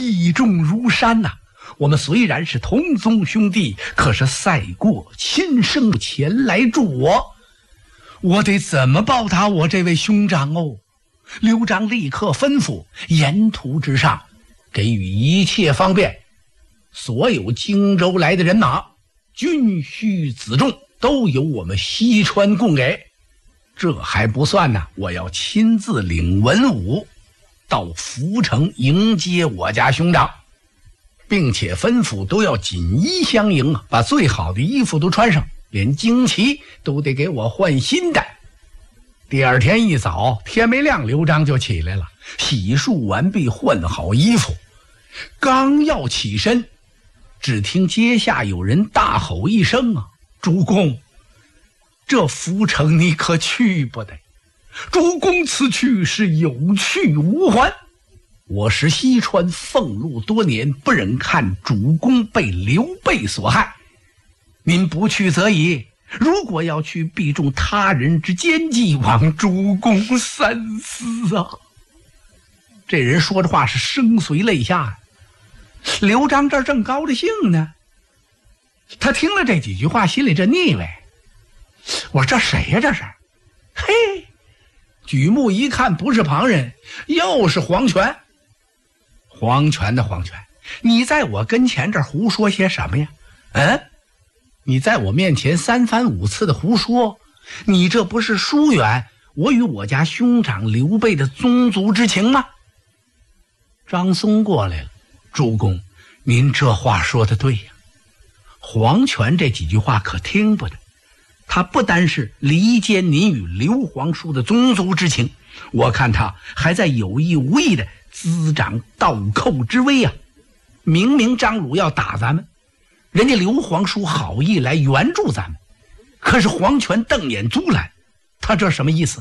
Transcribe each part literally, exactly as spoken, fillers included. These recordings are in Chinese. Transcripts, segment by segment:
义重如山呐、啊！我们虽然是同宗兄弟，可是赛过亲生前来助我，我得怎么报答我这位兄长哦？刘璋立刻吩咐，沿途之上给予一切方便，所有荆州来的人马，军需子重都由我们西川供给。这还不算呢，我要亲自领文武到涪城迎接我家兄长，并且吩咐都要锦衣相迎啊，把最好的衣服都穿上，连旌旗都得给我换新的。第二天一早，天没亮，刘璋就起来了，洗漱完毕，换好衣服，刚要起身，只听阶下有人大吼一声啊：“主公，这涪城你可去不得！主公此去是有去无还。我是西川俸禄多年，不忍看主公被刘备所害。您不去则已，如果要去，必中他人之奸计，望主公三思啊！”这人说的话是声随泪下。刘璋这儿正高着兴呢，他听了这几句话，心里这腻歪。我说这谁呀、啊、这是？嘿，举目一看，不是旁人，又是黄权。黄权的黄权，你在我跟前这儿胡说些什么呀？嗯，你在我面前三番五次的胡说，你这不是疏远我与我家兄长刘备的宗族之情吗？张松过来了，主公，您这话说的对呀。黄权这几句话可听不得，他不单是离间您与刘皇叔的宗族之情，我看他还在有意无意的滋长倒寇之威啊！明明张鲁要打咱们，人家刘皇叔好意来援助咱们，可是黄权瞪眼阻拦，他这什么意思？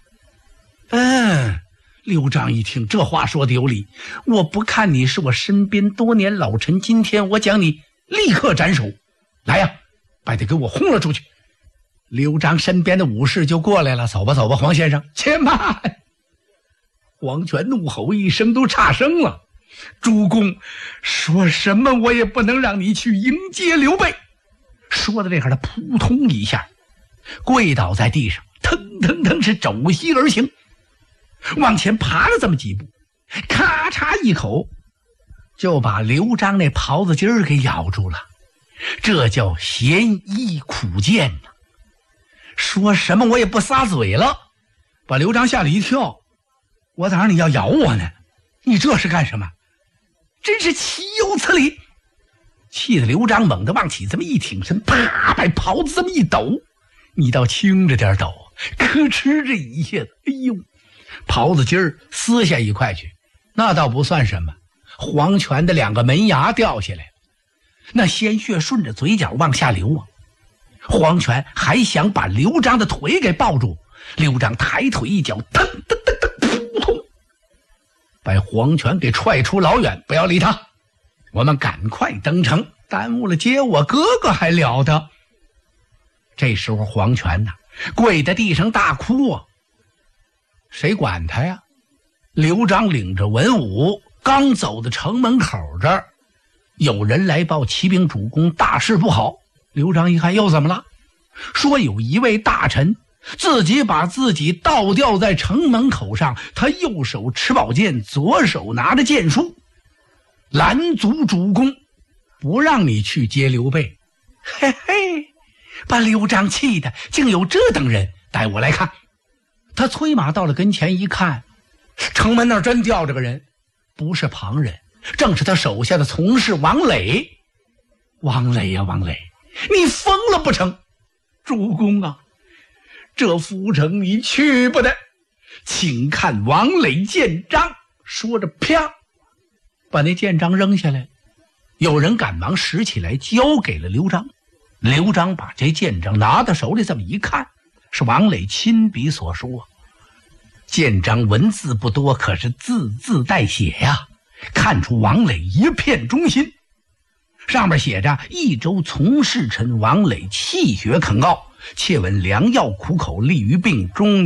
嗯，刘璋一听这话说的有理，我不看你是我身边多年老臣，今天我将你立刻斩首！来呀，把他给我轰了出去！刘璋身边的武士就过来了，走吧走吧，黄先生，且慢！黄权怒吼一声，都岔声了。主公说什么我也不能让你去迎接刘备。说到这块，他扑通一下跪倒在地上，腾腾腾是肘膝而行，往前爬了这么几步，咔嚓一口就把刘璋那袍子襟儿给咬住了。这叫咸衣苦剑呐！说什么我也不撒嘴了，把刘璋吓了一跳。我当然你要咬我呢，你这是干什么？真是岂有此理！气得刘璋猛地往起这么一挺身，啪，把袍子这么一抖，你倒轻着点抖，可哧这一下子，哎呦，袍子襟儿撕下一块去，那倒不算什么。黄权的两个门牙掉下来了，那鲜血顺着嘴角往下流啊！黄权还想把刘璋的腿给抱住，刘璋抬腿一脚，腾腾腾腾，扑通，把黄权给踹出老远。不要理他，我们赶快登城，耽误了接我哥哥还了得！这时候黄权呢，跪在地上大哭啊！谁管他呀？刘璋领着文武刚走到城门口这儿，有人来报启禀主公，大事不好。刘璋一看，又怎么了？说有一位大臣自己把自己倒吊在城门口上，他右手持宝剑，左手拿着剑书，拦阻主公，不让你去接刘备。嘿嘿，把刘璋气的，竟有这等人！带我来看。他催马到了跟前一看，城门那儿真吊着个人，不是旁人，正是他手下的从事王磊。王磊呀、啊、王磊，你疯了不成？主公啊，这涪城你去不得，请看王磊剑章。说着啪，把那剑章扔下来，有人赶忙拾起来交给了刘璋。刘璋把这剑章拿到手里，这么一看，是王磊亲笔所书啊。剑章文字不多，可是字字带血呀，看出王磊一片忠心。上面写着：益州从事臣王磊气血肯傲，切闻良药苦口，利于病中。